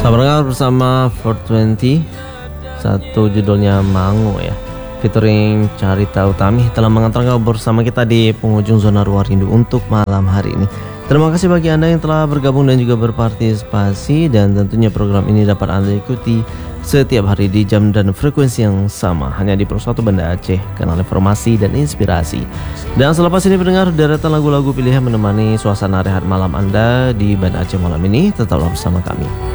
Selamat dengar bersama 420. Satu judulnya Mangu ya, featuring Carita Utami telah mengantarkan bersama kita di penghujung zona ruang rindu untuk malam hari ini. Terima kasih bagi Anda yang telah bergabung dan juga berpartisipasi, dan tentunya program ini dapat Anda ikuti setiap hari di jam dan frekuensi yang sama hanya di Pro 1 Banda Aceh, kanal informasi dan inspirasi. Dan selepas ini pendengar, deretan lagu-lagu pilihan menemani suasana rehat malam Anda di Banda Aceh malam ini. Tetaplah bersama kami.